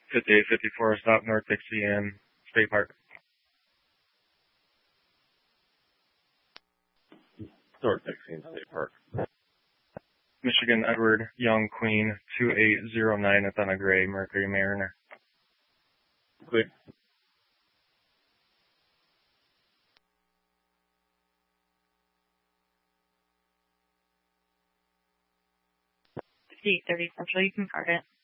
5854, stop North Dixie and State Park. North Dixie and State Park. Michigan Edward Young Queen 2809 Athena Gray Mercury Mariner. Clear. $5830 Central, you can card it.